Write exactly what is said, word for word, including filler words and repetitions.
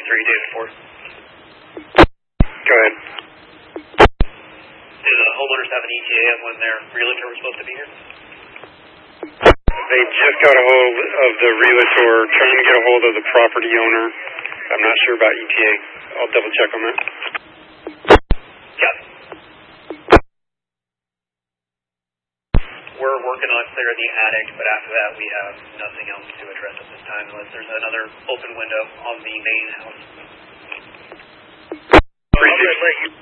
three, David Ford. Go ahead. Did the homeowners have an E T A on when their realtor was supposed to be here? They just got a hold of the realtor, trying to get a hold of the property owner. I'm not sure about E T A. I'll double check on that. Yeah. We're working on clearing the attic, but after that we have nothing else to address at this time unless there's another open window on the main house. Appreciate it.